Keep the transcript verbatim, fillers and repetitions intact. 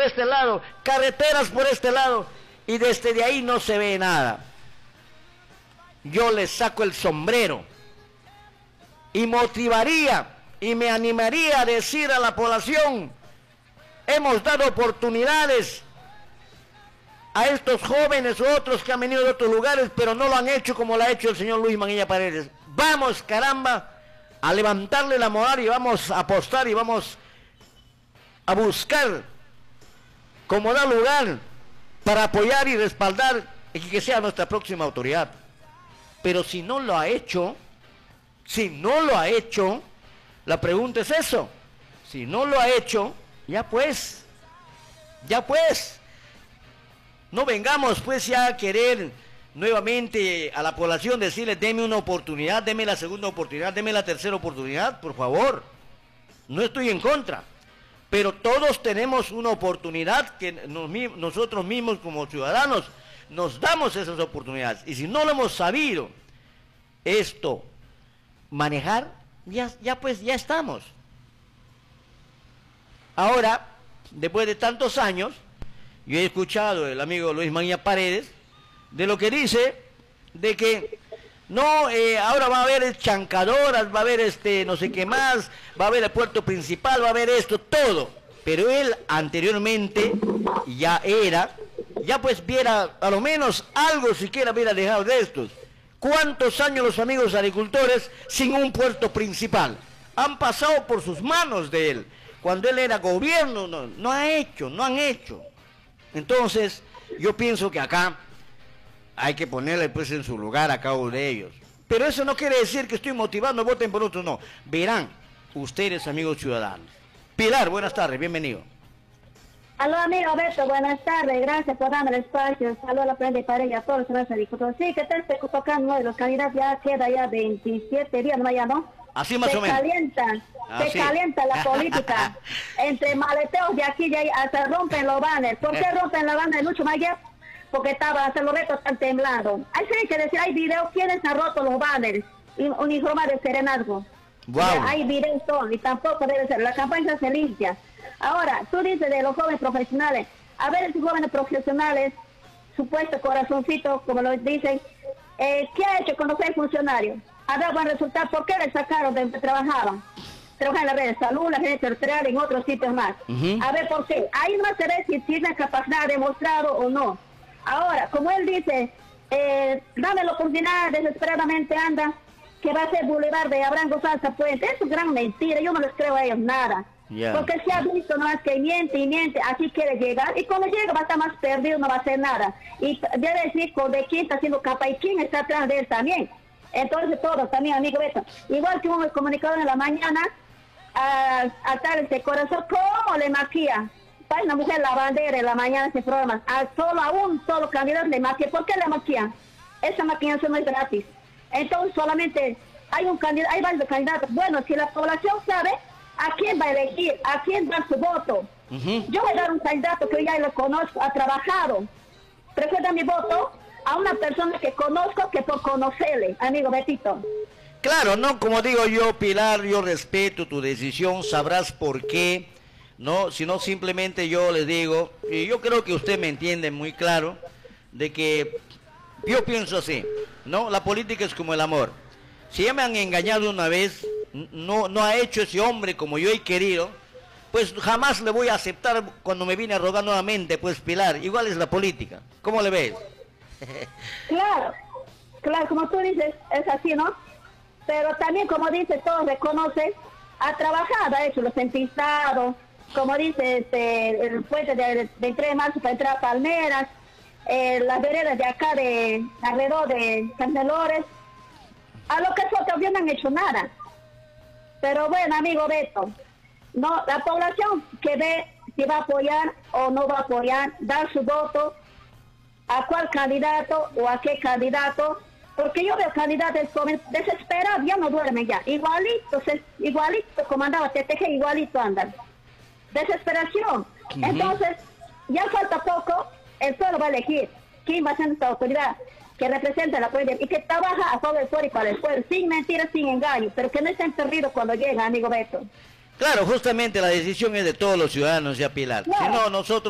por este lado, carreteras por este lado, y desde de ahí no se ve nada. Yo les saco el sombrero y motivaría y me animaría a decir a la población: hemos dado oportunidades a estos jóvenes u otros que han venido de otros lugares, pero no lo han hecho como lo ha hecho el señor Luis Manguilla Paredes. Vamos, caramba, a levantarle la moral y vamos a apostar y vamos a buscar como da lugar para apoyar y respaldar y que sea nuestra próxima autoridad. Pero si no lo ha hecho, si no lo ha hecho, la pregunta es eso. Si no lo ha hecho, ya pues, ya pues, no vengamos pues ya a querer nuevamente a la población decirle: deme una oportunidad, deme la segunda oportunidad, deme la tercera oportunidad, por favor. No estoy en contra, pero todos tenemos una oportunidad que nos, nosotros mismos como ciudadanos nos damos esas oportunidades. Y si no lo hemos sabido esto manejar, ya, ya pues ya estamos. Ahora, después de tantos años, yo he escuchado el amigo Luis Manguilla Paredes de lo que dice de que no, eh, ahora va a haber chancadoras, va a haber este no sé qué más, va a haber el puerto principal, va a haber esto, todo. Pero él anteriormente ya era, ya pues viera a lo menos algo siquiera hubiera dejado de estos. ¿Cuántos años los amigos agricultores sin un puerto principal? Han pasado por sus manos de él. Cuando él era gobierno, no, no ha hecho, no han hecho. Entonces, yo pienso que acá hay que ponerle pues en su lugar a cada uno de ellos. Pero eso no quiere decir que estoy motivando, voten por otros, no. Verán ustedes, amigos ciudadanos. Pilar, buenas tardes, bienvenido. Aló, amigo Beto, buenas tardes, gracias por darme el espacio. Saludos a la Prenda y Pareja, a todos los diputados. Sí, que te tocando de los candidatos, ya queda ya veintisiete días, no ya no. Así más se o menos. Calienta, ah, se sí. calienta la política. Entre maleteos de aquí y ahí, hasta rompen los banners. ¿Por qué rompen la banda de Lucho Maguía? Porque estaba, hasta los retos están temblando. Hay que decir, hay videos, ¿quiénes han roto los banners? Uniforme de serenazgo. Wow. Hay videos, y tampoco debe ser. La campaña se limpia. Ahora, tú dices de los jóvenes profesionales. A ver, esos jóvenes profesionales, supuesto corazoncito, como lo dicen, eh, ¿qué ha hecho con los seis funcionarios? ¿Ha dado buen resultado? ¿Por qué le sacaron de donde trabajaban? Trabajan en la red de salud, la red territorial, en otros sitios más. Uh-huh. A ver, ¿por qué? Ahí no se ve si tiene capacidad demostrado o no. Ahora, como él dice, eh, dame la oportunidad, desesperadamente anda, que va a ser Boulevard de Abraham González Puente. Es una gran mentira, yo no les creo a ellos nada. Yeah. Porque se ha visto nomás que miente y miente, así quiere llegar, y cuando llega va a estar más perdido, no va a hacer nada. Y debe decir de quién está haciendo capa y quién está atrás de él también. Entonces todos también, amigo Beto. Igual que un comunicado en la mañana, a, a tal de corazón, ¿cómo le maquilla? Para una mujer la bandera en la mañana se programa, a solo a un solo candidato le maquilla. ¿Por qué le maquillan? Esa maquillación no es gratis. Entonces solamente hay un candidato, hay varios candidatos. Bueno, si la población sabe a quién va a elegir, a quién da su voto. Uh-huh. Yo voy a dar un candidato que ya lo conozco, ha trabajado. Prefiero dar mi voto a una persona que conozco que por conocerle, amigo Betito. Claro, no, como digo yo, Pilar, yo respeto tu decisión, sabrás por qué, no, sino simplemente yo les digo, y yo creo que usted me entiende muy claro, de que yo pienso así, ¿no? La política es como el amor. Si ya me han engañado una vez, no, no ha hecho ese hombre como yo he querido, pues jamás le voy a aceptar cuando me vine a rogar nuevamente, pues Pilar, igual es la política. ¿Cómo le ves? Claro, claro, como tú dices, es así, ¿no? Pero también, como dices, todos reconocen, ha trabajado, ha hecho los empistados, como dice este, el puente de veintitrés de marzo para entrar a Palmeras, eh, las veredas de acá, de alrededor de San Dolores, a lo que eso todavía no han hecho nada. Pero bueno, amigo Beto, no, la población que ve si va a apoyar o no va a apoyar, dar su voto a cuál candidato o a qué candidato, porque yo veo candidatos desesperados, ya no duermen ya, igualito, igualito como andaba T T G, igualito andan. Desesperación. Uh-huh. Entonces, ya falta poco, el pueblo va a elegir quién va a ser nuestra autoridad, que representa la política y que trabaja a favor del pueblo y para el pueblo, sin mentiras, sin engaños, pero que no estén perdidos cuando llega, amigo Beto. Claro, justamente la decisión es de todos los ciudadanos, ya Pilar. Claro. Si no, nosotros